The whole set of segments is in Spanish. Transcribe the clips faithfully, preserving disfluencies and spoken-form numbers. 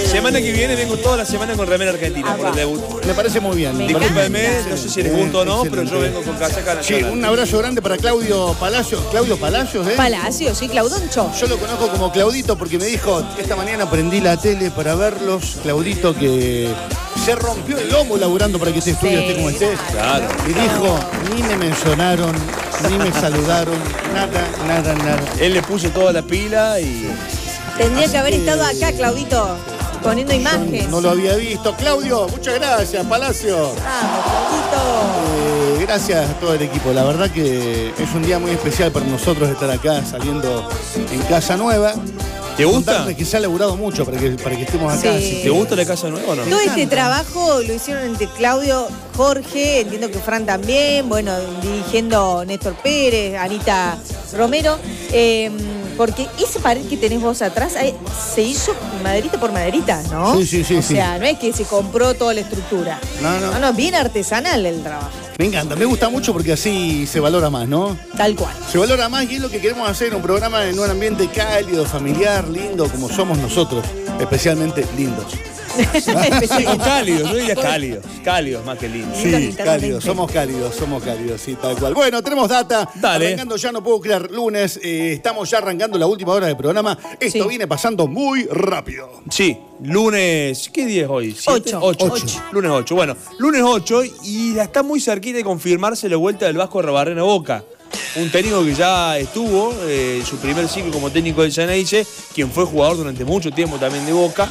Semana que viene vengo toda la semana con remera argentina Ah, por el debut. Me parece muy bien. Discúlpeme, no sé si les gusta o no, pero yo Excelente. vengo con casaca nacional. Sí, un abrazo grande para Claudio Palacios. Claudio Palacios, ¿eh? Palacio, sí, Claudoncho. Yo lo conozco como Claudito porque me dijo, esta mañana prendí la tele para verlos. Claudito que se rompió el lomo laburando para que este estudio Sí. esté como esté. Claro. Y dijo, ni me mencionaron, ni me saludaron, nada, nada, nada. Él le puso toda la pila y... Tendría que haber estado acá, Claudito, poniendo imagen. No lo había visto. Claudio, muchas gracias, Palacio. Vamos, Claudito. Eh, gracias a todo el equipo. La verdad que es un día muy especial para nosotros estar acá saliendo en Casa Nueva. ¿Te gusta? Contarles que se ha laburado mucho para que, para que estemos acá. Sí. así ¿Te gusta la casa nueva o no? Todo este trabajo lo hicieron entre Claudio, Jorge, entiendo que Fran también, bueno, dirigiendo Néstor Pérez, Anita Romero, eh, porque ese pared que tenés vos atrás eh, se hizo maderita por maderita, ¿no? Sí, sí, sí, O sí. sea, no es que se compró toda la estructura. No, no. No, no, bien artesanal el trabajo, Me encanta, me gusta mucho porque así se valora más, ¿no? tal cual. Se valora más y es lo que queremos hacer, un programa en un ambiente cálido, familiar, lindo, como somos nosotros, especialmente lindos. O cálidos, yo diría cálidos. Cálidos más que lindos. Lindos Sí, internamente. cálidos, somos cálidos, somos cálidos, sí, tal cual. Bueno, tenemos data. Dale. Arrancando ya, no puedo creer, lunes, eh, estamos ya arrancando la última hora del programa. Esto Sí. viene pasando muy rápido. Sí, lunes... ¿Qué día es hoy? ¿Siete? Ocho. Ocho. Ocho. Lunes ocho. Bueno, lunes ocho y ya está muy cerquita de confirmarse la vuelta del Vasco Arrobarrena a Boca. Un técnico que ya estuvo eh, su primer ciclo como técnico del Xeneize, quien fue jugador durante mucho tiempo también de Boca.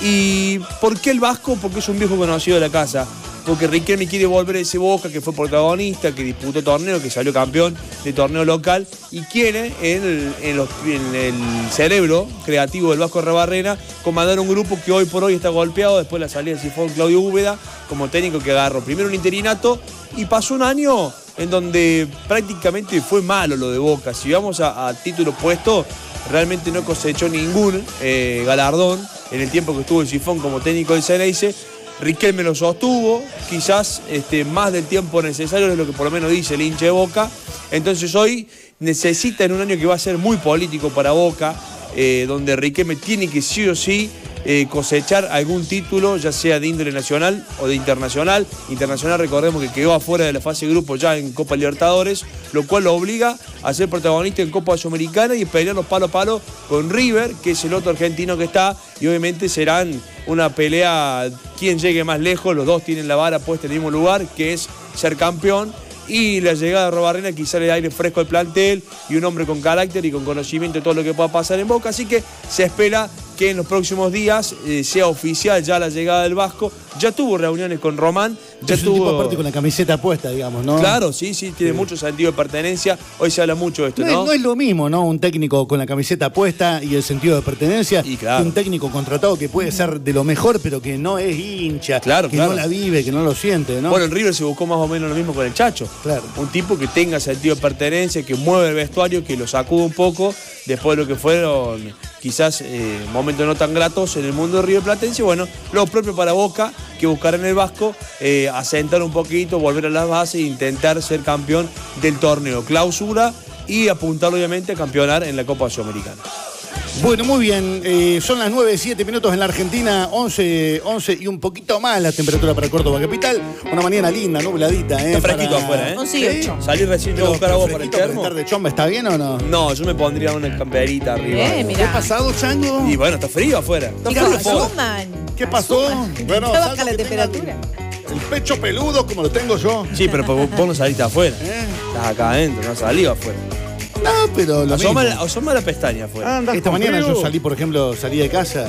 ¿Y por qué el Vasco? Porque es un viejo conocido de la casa. Porque Riquelme quiere volver a ese Boca que fue protagonista, que disputó torneo, que salió campeón de torneo local y quiere en el, en los- en el cerebro creativo del Vasco Arrobarrena comandar un grupo que hoy por hoy está golpeado después de la salida de Sifón Claudio Úbeda como técnico que agarró primero un interinato y pasó un año en donde prácticamente fue malo lo de Boca. Si vamos a, a título puesto, realmente no cosechó ningún eh, galardón en el tiempo que estuvo el Sifón como técnico del Xeneize. Riquelme lo sostuvo, quizás este, más del tiempo necesario es lo que por lo menos dice el hincha de Boca. Entonces hoy necesita en un año que va a ser muy político para Boca, eh, donde Riquelme tiene que sí o sí eh, cosechar algún título, ya sea de índole nacional o de internacional. Internacional, recordemos que quedó afuera de la fase de grupo ya en Copa Libertadores, lo cual lo obliga a ser protagonista en Copa Sudamericana y pelear los palo a palo con River, que es el otro argentino que está, y obviamente serán una pelea, quien llegue más lejos. Los dos tienen la vara puesta en el mismo lugar, que es ser campeón. Y la llegada de Arrobarrena quizá le da aire fresco al plantel y un hombre con carácter y con conocimiento de todo lo que pueda pasar en Boca. Así que se espera que en los próximos días eh, sea oficial ya la llegada del Vasco. Ya tuvo reuniones con Román. Ya es un tuvo... tipo aparte con la camiseta puesta, digamos, ¿no? Claro, sí, sí, tiene Sí. mucho sentido de pertenencia. Hoy se habla mucho de esto, No, ¿no? es, no es lo mismo, ¿no? Un técnico con la camiseta puesta y el sentido de pertenencia. Y claro. Un técnico contratado que puede ser de lo mejor, pero que no es hincha. Claro, que claro. no la vive, que no lo siente, ¿no? Bueno, en River se buscó más o menos lo mismo con el Chacho. Claro. Un tipo que tenga sentido de pertenencia, que mueve el vestuario, que lo sacude un poco después de lo que fueron quizás eh, momentos no tan gratos en el mundo de River Platense. Bueno, lo propio para Boca, que buscar en el Vasco, eh, asentar un poquito, volver a las bases e intentar ser campeón del torneo clausura y apuntar obviamente a campeonar en la Copa Sudamericana. Bueno, muy bien. Eh, son las nueve, siete minutos en la Argentina, once, once y un poquito más la temperatura para Córdoba capital. Una mañana linda, nubladita, ¿eh? Está fresquito Para- afuera, ¿eh? once y ocho. Salí recién de Pero buscar agua para el fresquito para termo. estar de chomba, ¿está bien o no? No, yo me pondría una camperita arriba. Eh, ¿Qué mirá. ha pasado, Chango? Y bueno, está frío afuera. Está Chicos, frío afuera. asuman. ¿Qué pasó? Asuman. Bueno, Te baja salvo la que temperatura. El pecho peludo como lo tengo yo. Sí, pero vos vos no saliste afuera. ¿Eh? Estás acá adentro, no salí afuera. No, pero lo Asoma, mismo. la- asoma la pestaña afuera. Ah, Esta mañana yo salí, por ejemplo, salí de casa.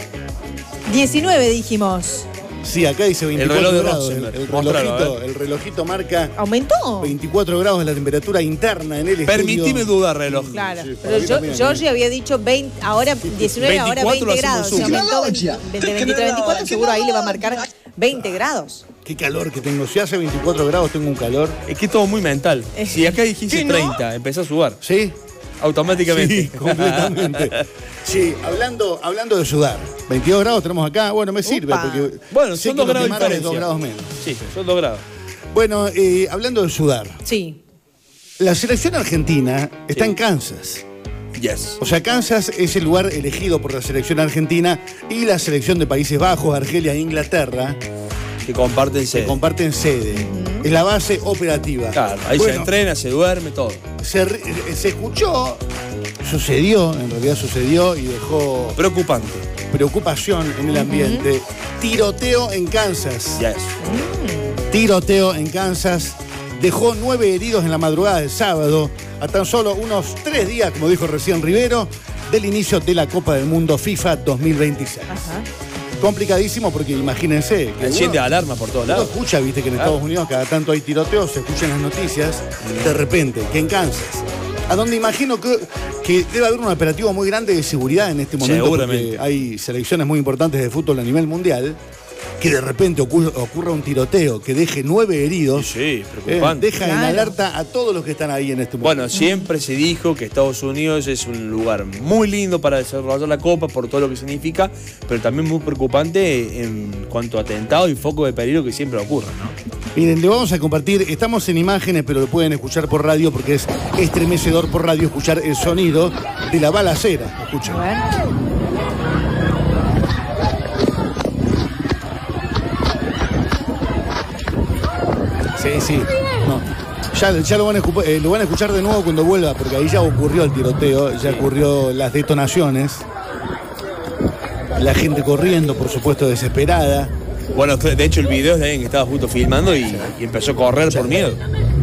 diecinueve dijimos. Sí, acá dice veinticuatro reloj de grados. El, Rosenberg. el Mostralo, relojito, a el relojito marca ¿Aumentó? veinticuatro grados de la temperatura interna en el estudio. Permitime dudar, reloj. Claro, Sí, para pero mí yo, también, Georgie ¿eh? había dicho veinte, ahora diecinueve, ahora veinticuatro veinte lo hacemos grados. Se suyo. aumentó veinte, de veintitrés a veinticuatro, seguro ahí le va a marcar veinte grados. Qué calor que tengo. Si hace veinticuatro grados tengo un calor. Es que es todo muy mental. Eh. Si acá dijiste ¿Qué no? treinta, empezó a sudar. ¿Sí? Automáticamente. Sí, completamente. Sí, hablando, hablando de sudar. veintidós grados tenemos acá. Bueno, me sirve Upa. porque Bueno, sé son que dos lo grados de quemaron es diferencia. dos grados menos. Sí, son dos grados. Bueno, eh, hablando de sudar. Sí. La selección argentina está Sí. en Kansas. Yes. O sea, Kansas es el lugar elegido por la selección argentina y la selección de Países Bajos, Argelia e Inglaterra. Que comparten sede. Que comparten sede. Uh-huh. Es la base operativa. Claro, ahí bueno, se entrena, se duerme, todo. Se, se escuchó, sucedió, en realidad sucedió y dejó... Preocupante. Preocupación en el ambiente. Uh-huh. Tiroteo en Kansas. Yes. Uh-huh. Tiroteo en Kansas. Dejó nueve heridos en la madrugada del sábado, a tan solo unos tres días, como dijo recién Rivero, del inicio de la Copa del Mundo FIFA dos mil veintiséis. Ajá. Complicadísimo porque imagínense que enciende alarma por todos lados. Uno escucha, viste, que en claro. Estados Unidos cada tanto hay tiroteos, se escuchan las noticias, mm. de repente, que en Kansas, a donde imagino que, que debe haber un operativo muy grande de seguridad en este momento, porque hay selecciones muy importantes de fútbol a nivel mundial, que de repente ocurra, ocurra un tiroteo que deje nueve heridos. Sí, sí, preocupante. Eh, deja claro. en alerta a todos los que están ahí en este momento. Bueno, siempre se dijo que Estados Unidos es un lugar muy lindo para desarrollar la Copa por todo lo que significa, pero también muy preocupante en cuanto a atentados y focos de peligro que siempre ocurren, ¿no? Miren, le vamos a compartir, estamos en imágenes, pero lo pueden escuchar por radio porque es estremecedor por radio escuchar el sonido de la balacera. Escuchen. Sí, sí. No. Ya, ya lo, van a, eh, lo van a escuchar de nuevo cuando vuelva, porque ahí ya ocurrió el tiroteo, ya ocurrió las detonaciones. La gente corriendo, por supuesto, desesperada. Bueno, de hecho el video es de alguien que estaba justo filmando y, y empezó a correr por miedo.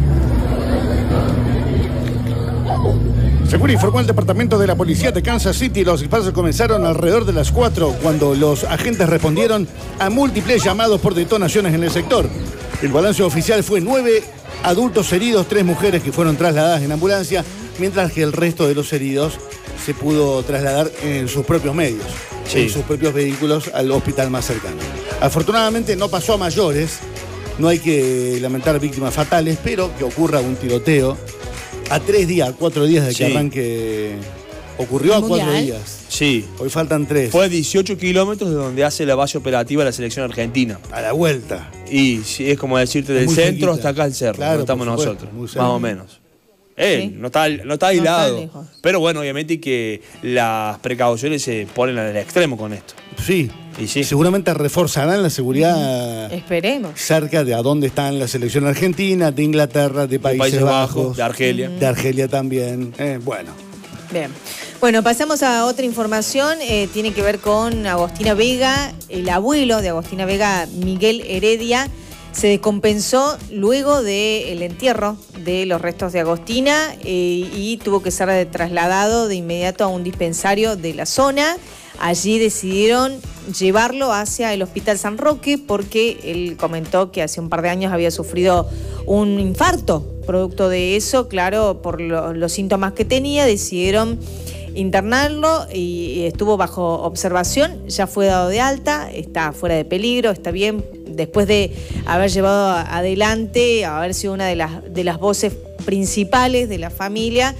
Según informó el departamento de la policía de Kansas City, los disparos comenzaron alrededor de las cuatro, cuando los agentes respondieron a múltiples llamados por detonaciones en el sector. El balance oficial fue nueve adultos heridos, tres mujeres que fueron trasladadas en ambulancia, mientras que el resto de los heridos se pudo trasladar en sus propios medios, sí. en sus propios vehículos al hospital más cercano. Afortunadamente no pasó a mayores, no hay que lamentar víctimas fatales, pero que ocurra un tiroteo a tres días, a cuatro días de que sí. arranque... Ocurrió a cuatro días. Sí. Hoy faltan tres. Fue a dieciocho kilómetros de donde hace la base operativa la selección argentina. A la vuelta. Y sí, es como decirte, del centro cerquita. hasta acá el cerro. Claro, donde estamos supuesto, nosotros. Más o menos. Eh, ¿Sí? no, está, no está aislado. No está pero bueno, obviamente que las precauciones se ponen al extremo con esto. Sí. Y sí. Seguramente reforzarán la seguridad. Mm, esperemos. Cerca de a dónde están la selección argentina, de Inglaterra, de Países, de Países Bajos, Bajos. De Argelia. Mm. De Argelia también. Eh, bueno. Bien. Bueno, pasamos a otra información. Eh, tiene que ver con Agostina Vega. El abuelo de Agostina Vega, Miguel Heredia, se descompensó luego del entierro de los restos de Agostina eh, y tuvo que ser trasladado de inmediato a un dispensario de la zona. Allí decidieron llevarlo hacia el Hospital San Roque porque él comentó que hace un par de años había sufrido un infarto. Producto de eso, claro, por lo, los síntomas que tenía, decidieron internarlo y estuvo bajo observación. Ya fue dado de alta, está fuera de peligro, está bien. Después de haber llevado adelante, haber sido una de las, de las voces principales de la familia,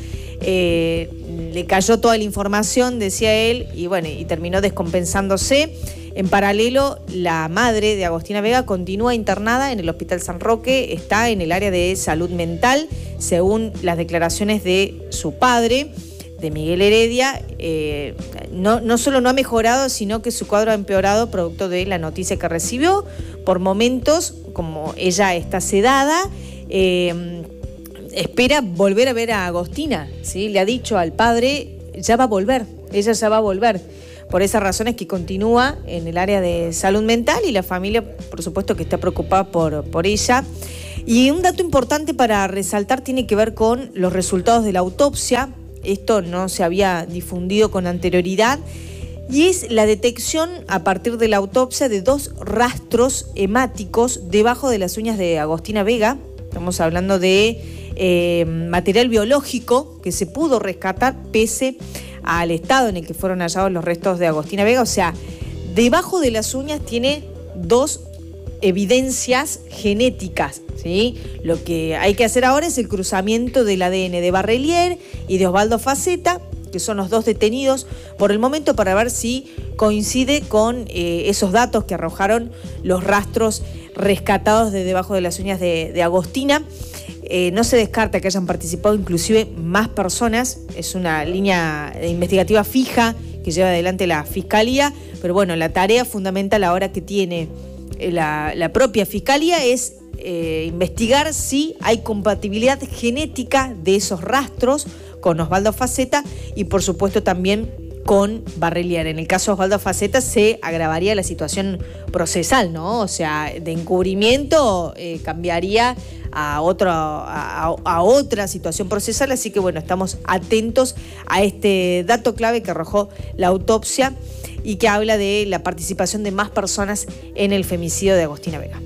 eh, le cayó toda la información, decía él, y bueno, y terminó descompensándose. En paralelo, la madre de Agostina Vega continúa internada en el Hospital San Roque, está en el área de salud mental, según las declaraciones de su padre, de Miguel Heredia. Eh, no, no solo no ha mejorado, sino que su cuadro ha empeorado producto de la noticia que recibió. Por momentos, como ella está sedada, eh, espera volver a ver a Agostina, ¿sí? Le ha dicho al padre, ya va a volver, ella ya va a volver. Por esas razones que continúa en el área de salud mental y la familia, por supuesto, que está preocupada por, por ella. Y un dato importante para resaltar tiene que ver con los resultados de la autopsia. Esto no se había difundido con anterioridad. Y es la detección a partir de la autopsia de dos rastros hemáticos debajo de las uñas de Agostina Vega. Estamos hablando de eh, material biológico que se pudo rescatar pese al estado en el que fueron hallados los restos de Agostina Vega. O sea, debajo de las uñas tiene dos evidencias genéticas, ¿sí? Lo que hay que hacer ahora es el cruzamiento del A D N de Barrelier y de Osvaldo Faceta, que son los dos detenidos por el momento, para ver si coincide con eh, esos datos que arrojaron los rastros rescatados de debajo de las uñas de, de Agostina. Eh, no se descarta que hayan participado inclusive más personas. Es una línea investigativa fija que lleva adelante la Fiscalía, pero bueno, la tarea fundamental ahora que tiene la, la propia Fiscalía es eh, investigar si hay compatibilidad genética de esos rastros con Osvaldo Faceta y por supuesto también con Barrelier. En el caso de Osvaldo Faceta se agravaría la situación procesal, ¿no? O sea, de encubrimiento eh, cambiaría a, otro, a, a otra situación procesal, así que bueno, estamos atentos a este dato clave que arrojó la autopsia y que habla de la participación de más personas en el femicidio de Agostina Vega.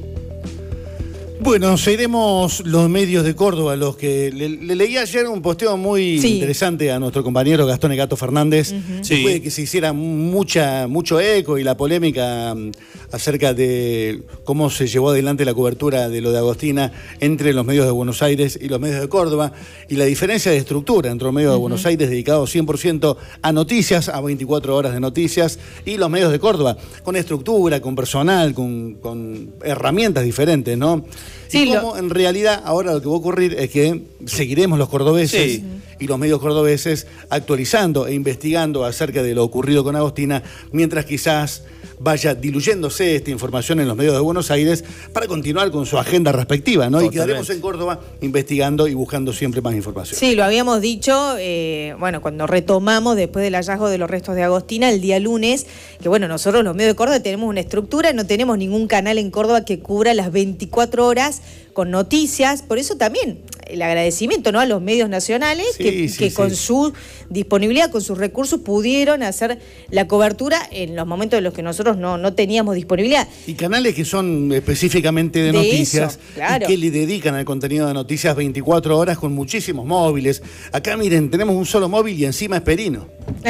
Bueno, seguiremos los medios de Córdoba, los que le, le leí ayer un posteo muy sí. interesante a nuestro compañero Gastón El Gato Fernández, uh-huh. después sí. de que se hiciera mucha, mucho eco y la polémica acerca de cómo se llevó adelante la cobertura de lo de Agostina entre los medios de Buenos Aires y los medios de Córdoba, y la diferencia de estructura entre los medios uh-huh. de Buenos Aires dedicados cien por ciento a noticias, a veinticuatro horas de noticias, y los medios de Córdoba, con estructura, con personal, con, con herramientas diferentes, ¿no? Sí, y cómo lo... en realidad ahora lo que va a ocurrir es que seguiremos los cordobeses sí. y los medios cordobeses actualizando e investigando acerca de lo ocurrido con Agostina, mientras quizás vaya diluyéndose esta información en los medios de Buenos Aires para continuar con su agenda respectiva, ¿no? Totalmente. Y quedaremos en Córdoba investigando y buscando siempre más información. Sí, lo habíamos dicho, eh, bueno, cuando retomamos después del hallazgo de los restos de Agostina el día lunes, que bueno, nosotros los medios de Córdoba tenemos una estructura, no tenemos ningún canal en Córdoba que cubra las veinticuatro horas con noticias, por eso también el agradecimiento, ¿no?, a los medios nacionales sí, que, sí, que sí. con su disponibilidad, con sus recursos pudieron hacer la cobertura en los momentos en los que nosotros no, no teníamos disponibilidad. Y canales que son específicamente de, de noticias eso, claro. y que le dedican al contenido de noticias veinticuatro horas con muchísimos móviles. Acá miren, tenemos un solo móvil y encima es Perino.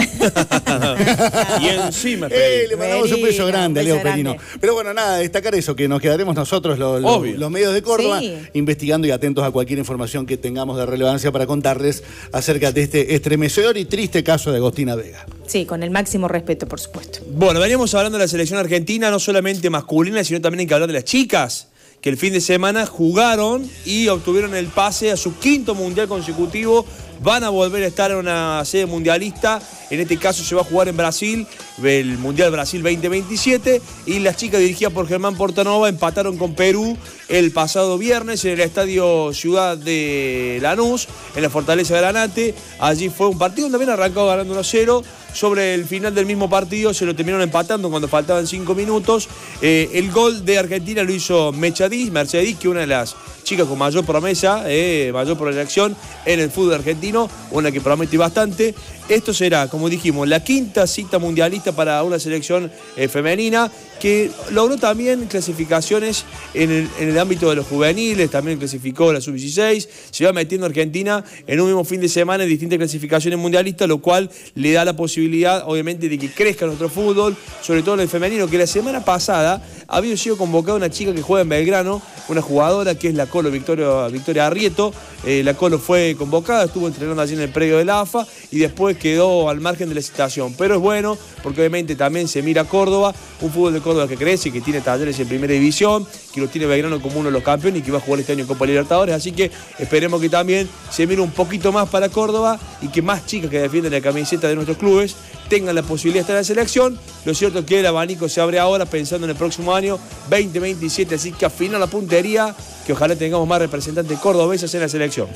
y encima es Perino. Eh, le mandamos Perino, un beso grande a Leo Perino. Grande. Pero bueno, nada, destacar eso, que nos quedaremos nosotros los, los, los medios de Córdoba sí. investigando y atentos a cualquier información que tengamos de relevancia para contarles acerca de este estremecedor y triste caso de Agostina Vega. Sí, con el máximo respeto, por supuesto. Bueno, veníamos hablando de la selección argentina, no solamente masculina, sino también hay que hablar de las chicas, que el fin de semana jugaron y obtuvieron el pase a su quinto mundial consecutivo. Van a volver a estar en una sede mundialista. En este caso se va a jugar en Brasil, el Mundial Brasil veinte veintisiete. Y las chicas dirigidas por Germán Portanova empataron con Perú el pasado viernes en el Estadio Ciudad de Lanús, en la Fortaleza de Granate. Allí fue un partido donde también arrancó ganando uno a cero. Sobre el final del mismo partido se lo terminaron empatando cuando faltaban cinco minutos. Eh, el gol de Argentina lo hizo Mechadís, Mercedes, que es una de las chicas con mayor promesa, eh, mayor proyección en el fútbol argentino, una que promete bastante. Esto será, como dijimos, la quinta cita mundialista para una selección eh, femenina que logró también clasificaciones en el, en el ámbito de los juveniles, también clasificó la sub dieciséis, se va metiendo Argentina en un mismo fin de semana en distintas clasificaciones mundialistas, lo cual le da la posibilidad, obviamente, de que crezca nuestro fútbol, sobre todo en el femenino, que la semana pasada había sido convocada una chica que juega en Belgrano, una jugadora que es la Colo Victoria, Victoria Arrieto. Eh, la Colo fue convocada, estuvo entrenando allí en el predio de la A F A y después quedó al margen de la citación. Pero es bueno porque obviamente también se mira a Córdoba, un fútbol de Córdoba que crece, que tiene talleres en primera división, que lo tiene Belgrano como uno de los campeones y que va a jugar este año en Copa Libertadores. Así que esperemos que también se mire un poquito más para Córdoba y que más chicas que defienden la camiseta de nuestros clubes tengan la posibilidad de estar en la selección. Lo cierto es que el abanico se abre ahora pensando en el próximo año veinte veintisiete, así que afina la puntería, que ojalá tengamos más representantes cordobesas en la selección.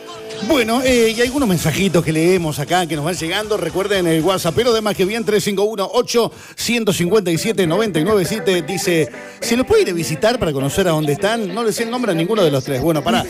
Bueno, eh, y algunos mensajitos que leemos acá que nos van llegando. Recuerden el WhatsApp, pero además que bien, tres cinco uno ocho uno cinco siete nueve nueve siete. Dice, ¿se lo puede ir a visitar para conocer a dónde están? No les sé el nombre a ninguno de los tres. Bueno, pará.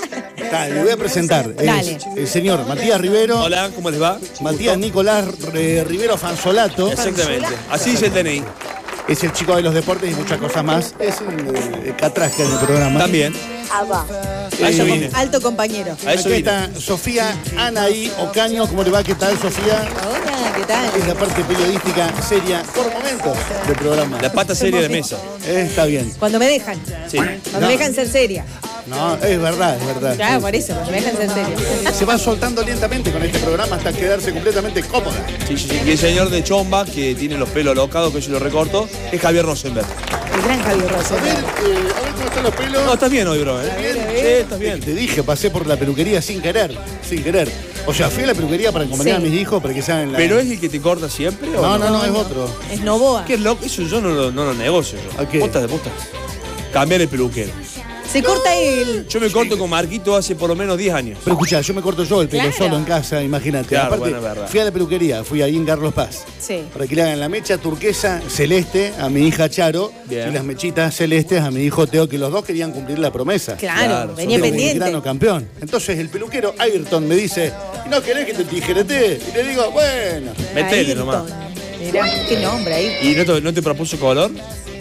Dale, le voy a presentar. Es el señor Matías Rivero. Hola, ¿cómo les va? Matías Nicolás eh, Rivero Fanzolato. Exactamente, así dice el D N I. Es el chico de los deportes y muchas cosas más. Es un eh, catrasca en el programa. También. Ah, va. A eso vine. Alto compañero. A eso Aquí está Sofía Anaí Ocaño. ¿Cómo le va? ¿Qué tal, Sofía? Hola, ¿qué tal? Es la parte periodística seria por momentos del programa. La pata seria de mesa. Eh, está bien. Cuando me dejan. Sí. Cuando No. me dejan ser seria. No, es verdad, es verdad. Claro, Sí. por eso, cuando me dejan ser seria. Se va soltando lentamente con este programa hasta quedarse completamente cómoda. Sí, sí, sí. Y el señor de Chomba, que tiene los pelos alocados, que yo lo recorto, es Javier Rosenberg. El gran Javier A ver, Rosa. eh, a ver cómo están los pelos. No, estás bien hoy, bro. ¿eh? ¿Bien? Sí, estás bien. Te dije, pasé por la peluquería sin querer, sin querer. O sea, fui a la peluquería para acompañar Sí. a mis hijos para que sean la... ¿Pero es el que te corta siempre o No, no, no, es No, otro. Es Novoa. Qué loco, eso yo no lo, no lo negocio. Yo. ¿A qué? Posta de posta. Cambiar el peluquero. Se corta el... Yo me corto con Marquito hace por lo menos diez años. Pero escuchá, yo me corto yo el pelo Claro. solo en casa, imagínate. Claro, Aparte, bueno, es verdad. fui a la peluquería, fui ahí en Carlos Paz. Sí. Para que le hagan la mecha turquesa celeste a mi hija Charo Bien. y las mechitas celestes a mi hijo Teo, que los dos querían cumplir la promesa. Claro, Claro, venía Teo, pendiente. Belgrano campeón. Entonces el peluquero Ayrton me dice, ¿no querés que te tijerete? Y le digo, bueno. Metele Ayrton. nomás. Mirá, qué nombre ahí. ¿Y no te, no te propuso color?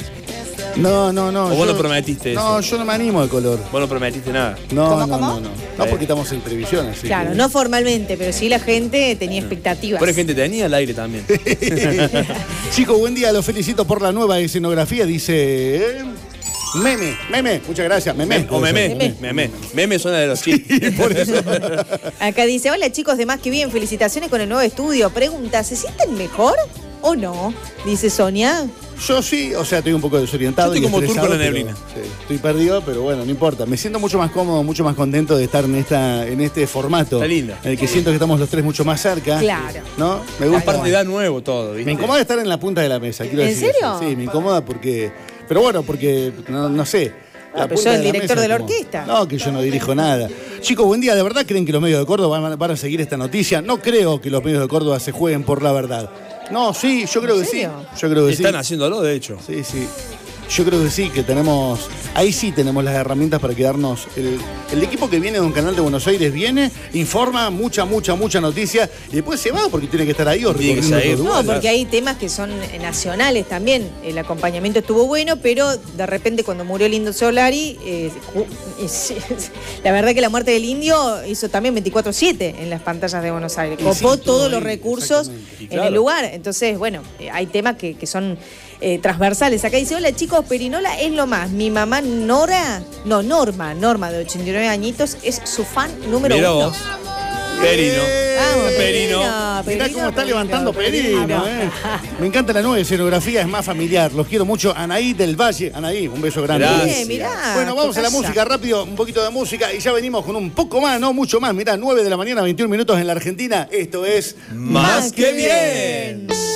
No, no, no. ¿O vos yo- no prometiste No, eso? yo no me animo al color. Vos no prometiste nada. No, ¿Cómo, no, cómo? no, no. No porque estamos en televisión, así Claro, que- no formalmente, pero sí la gente tenía expectativas. Por gente tenía al aire también. Chicos, buen día, los felicito por la nueva escenografía, dice... eh, Meme, meme, muchas gracias, meme. O meme. Meme. Meme. Meme suena de los chistes. Por eso. Acá dice, hola chicos de Más Que Bien, felicitaciones con el nuevo estudio. Pregunta, ¿se sienten mejor o no? Dice Sonia. Yo sí, o sea, estoy un poco desorientado. Yo estoy y como turco en la estresado, neblina. pero, sí, estoy perdido, pero bueno, no importa. Me siento mucho más cómodo, mucho más contento de estar en esta, en este formato. Está linda. En el que siento que estamos los tres mucho más cerca. Claro. ¿No? Me gusta. Aparte da nuevo todo, ¿viste? Me incomoda estar en la punta de la mesa, quiero ¿En decir. serio? eso. Sí, me incomoda porque. Pero bueno, porque no, no sé. Ah, pero punta sos el de la director mesa de la como- orquesta. No, que yo no dirijo nada. Chicos, buen día. ¿De verdad creen que los medios de Córdoba van, van a seguir esta noticia? No creo que los medios de Córdoba se jueguen por la verdad. No, sí, yo creo ¿En que sí. serio? Yo creo que sí. Están haciéndolo, de hecho. Sí, sí. Yo creo que sí, que tenemos. Ahí sí tenemos las herramientas para quedarnos. El, el equipo que viene de un canal de Buenos Aires viene, informa mucha, mucha, mucha noticia y después se va porque tiene que estar ahí o Tiene que recorriendo seguir. todo No, Uruguay. porque hay temas que son nacionales también. El acompañamiento estuvo bueno, pero de repente cuando murió el Indio Solari, eh, ju- es- es- la verdad que la muerte del Indio hizo también veinticuatro siete en las pantallas de Buenos Aires. Y Copó sí, todo todos los ahí, recursos exactamente. Y en claro. el lugar. Entonces, bueno, eh, hay temas que, que son eh, transversales. Acá dice, hola chicos, Perinola es lo más. Mi mamá Nora, no, Norma, Norma de ochenta y nueve añitos, es su fan número Mira uno. vos. Perino. Vamos, Perino. Mirá Perino, cómo está Perino, levantando Perino, Perino. eh. Me encanta la nueva escenografía, es más familiar. Los quiero mucho. Anaí del Valle. Anaí, un beso grande. Gracias. Bien, mirá, Bueno, vamos a la tocaya. música rápido, un poquito de música y ya venimos con un poco más, no mucho más. Mirá, nueve de la mañana, veintiún minutos en la Argentina. Esto es Más que bien.